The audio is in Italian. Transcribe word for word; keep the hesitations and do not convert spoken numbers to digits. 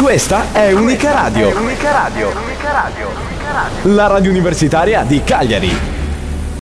Questa è Unica Radio. Unica Radio. Unica Radio. Unica Radio. La radio universitaria di Cagliari.